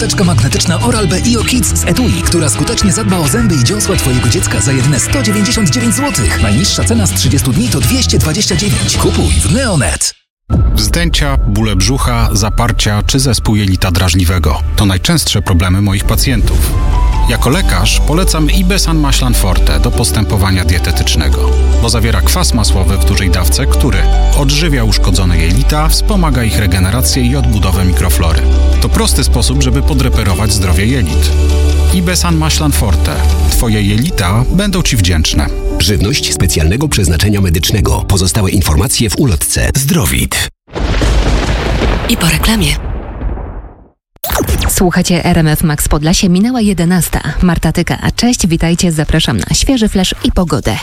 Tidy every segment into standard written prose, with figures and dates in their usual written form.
Teczka magnetyczna Oral-B IO Kids z etui, która skutecznie zadba o zęby i dziąsła Twojego dziecka za jedyne 199 zł. Najniższa cena z 30 dni to 229. Kupuj w Neonet. Wzdęcia, bóle brzucha, zaparcia czy zespół jelita drażliwego to najczęstsze problemy moich pacjentów. Jako lekarz polecam Ibesan Maślan Forte do postępowania dietetycznego, bo zawiera kwas masłowy w dużej dawce, który odżywia uszkodzone jelita, wspomaga ich regenerację i odbudowę mikroflory. To prosty sposób, żeby podreperować zdrowie jelit. Ibesan Maślan Forte. Twoje jelita będą Ci wdzięczne. Żywność specjalnego przeznaczenia medycznego. Pozostałe informacje w ulotce. Zdrowit. I po reklamie. Słuchacie RMF Max Podlasie, minęła 11. Marta Tyka, cześć, witajcie, zapraszam na świeży flash i pogodę.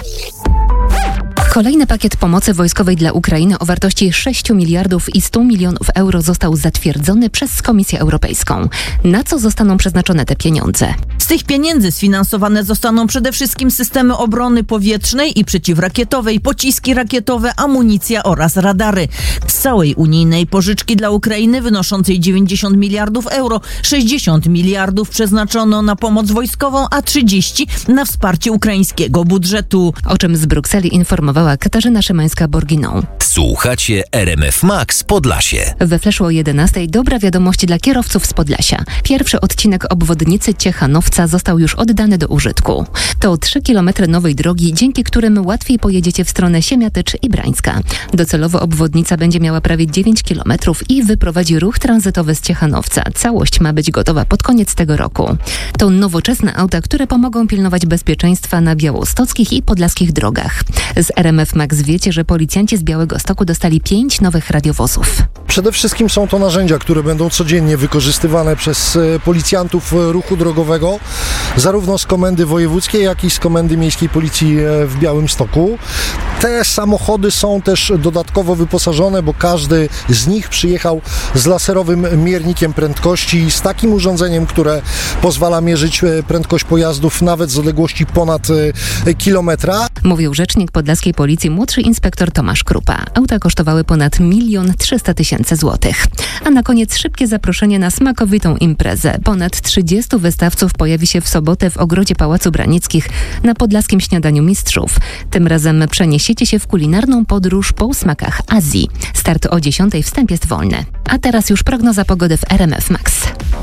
Kolejny pakiet pomocy wojskowej dla Ukrainy o wartości 6 miliardów i 100 milionów euro został zatwierdzony przez Komisję Europejską. Na co zostaną przeznaczone te pieniądze? Z tych pieniędzy sfinansowane zostaną przede wszystkim systemy obrony powietrznej i przeciwrakietowej, pociski rakietowe, amunicja oraz radary. Z całej unijnej pożyczki dla Ukrainy wynoszącej 90 miliardów euro, 60 miliardów przeznaczono na pomoc wojskową, a 30 na wsparcie ukraińskiego budżetu. O czym z Brukseli informowała Katarzyna Szymańska-Borginą. Słuchacie RMF Max Podlasie. We flashu o 11 dobra wiadomość dla kierowców z Podlasia. Pierwszy odcinek obwodnicy Ciechanowca został już oddany do użytku. To 3 km nowej drogi, dzięki którym łatwiej pojedziecie w stronę Siemiatycz i Brańska. Docelowo obwodnica będzie miała prawie 9 km i wyprowadzi ruch tranzytowy z Ciechanowca. Całość ma być gotowa pod koniec tego roku. To nowoczesne auta, które pomogą pilnować bezpieczeństwa na białostockich i podlaskich drogach. Z RMF Max wiecie, że policjanci z Białegostoku dostali 5 nowych radiowozów. Przede wszystkim są to narzędzia, które będą codziennie wykorzystywane przez policjantów ruchu drogowego, zarówno z Komendy Wojewódzkiej, jak i z Komendy Miejskiej Policji w Białymstoku. Te samochody są też dodatkowo wyposażone, bo każdy z nich przyjechał z laserowym miernikiem prędkości, z takim urządzeniem, które pozwala mierzyć prędkość pojazdów nawet z odległości ponad kilometra. Mówił rzecznik podlaskiej policji młodszy inspektor Tomasz Krupa. Auta kosztowały ponad 1 300 000 złotych. A na koniec szybkie zaproszenie na smakowitą imprezę. Ponad 30 wystawców pojawi się w sobotę w ogrodzie Pałacu Branickich na podlaskim śniadaniu mistrzów. Tym razem przeniesiecie się w kulinarną podróż po smakach Azji. Start o 10, wstęp jest wolny. A teraz już prognoza pogody w RMF Max.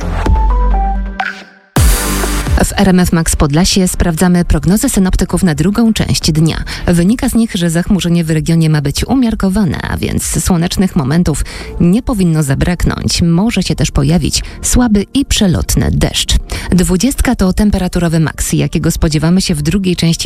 W RMF Max Podlasie sprawdzamy prognozy synoptyków na drugą część dnia. Wynika z nich, że zachmurzenie w regionie ma być umiarkowane, a więc słonecznych momentów nie powinno zabraknąć. Może się też pojawić słaby i przelotny deszcz. 20 to temperaturowy maks, jakiego spodziewamy się w drugiej części